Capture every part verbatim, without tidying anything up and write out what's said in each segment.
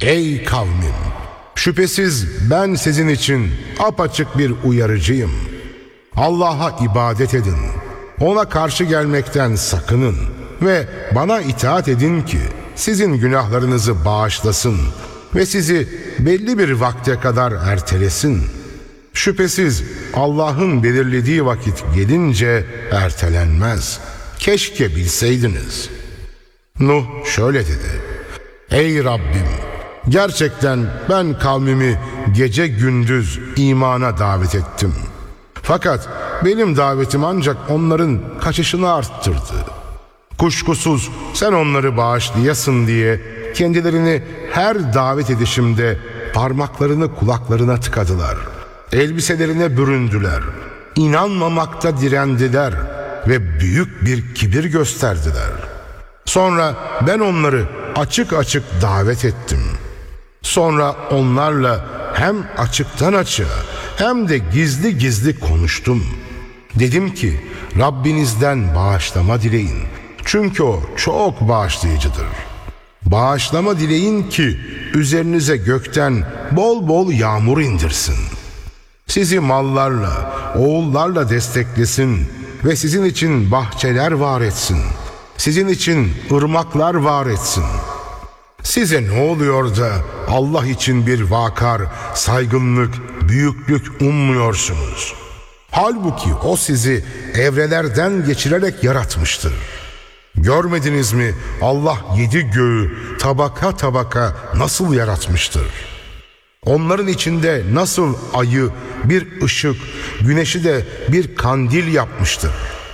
Ey kavmim! Şüphesiz ben sizin için apaçık bir uyarıcıyım. Allah'a ibadet edin. Ona karşı gelmekten sakının ve bana itaat edin ki sizin günahlarınızı bağışlasın ve sizi belli bir vakte kadar ertelesin. Şüphesiz Allah'ın belirlediği vakit gelince ertelenmez. Keşke bilseydiniz. Nuh şöyle dedi: Ey Rabbim! Gerçekten ben kavmimi gece gündüz imana davet ettim. Fakat benim davetim ancak onların kaçışını arttırdı. Kuşkusuz sen onları bağışlayasın diye kendilerini her davet edişimde parmaklarını kulaklarına tıkadılar. Elbiselerine büründüler. İnanmamakta direndiler ve büyük bir kibir gösterdiler. Sonra ben onları açık açık davet ettim. Sonra onlarla hem açıktan açığa hem de gizli gizli konuştum. Dedim ki Rabbinizden bağışlama dileyin. Çünkü o çok bağışlayıcıdır. Bağışlama dileyin ki üzerinize gökten bol bol yağmur indirsin. Sizi mallarla, oğullarla desteklesin ve sizin için bahçeler var etsin. Sizin için ırmaklar var etsin. Size ne oluyor da Allah için bir vakar, saygınlık, büyüklük ummuyorsunuz? Halbuki o sizi evrelerden geçirerek yaratmıştır. Görmediniz mi Allah yedi göğü tabaka tabaka nasıl yaratmıştır? Onların içinde nasıl ayı bir ışık, güneşi de bir kandil yapmıştır.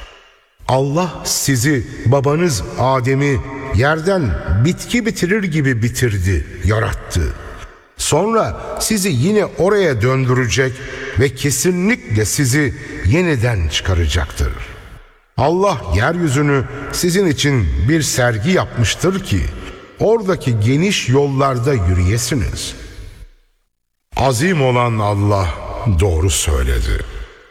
Allah sizi, babanız Adem'i yerden bitki bitirir gibi bitirdi, yarattı. Sonra sizi yine oraya döndürecek ve kesinlikle sizi yeniden çıkaracaktır. Allah yeryüzünü sizin için bir sergi yapmıştır ki oradaki geniş yollarda yürüyesiniz. Azim olan Allah doğru söyledi.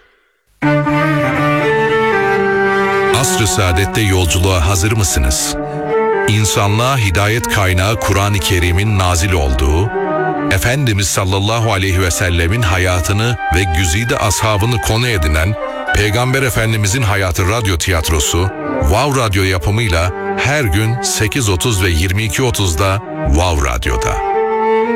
Asr-ı Saadet'te yolculuğa hazır mısınız? İnsanlığa hidayet kaynağı Kur'an-ı Kerim'in nazil olduğu, Efendimiz sallallahu aleyhi ve sellemin hayatını ve güzide ashabını konu edinen Peygamber Efendimizin Hayatı radyo tiyatrosu Wow Radyo yapımıyla her gün sekiz otuz ve yirmi iki otuzda Wow Radyo'da.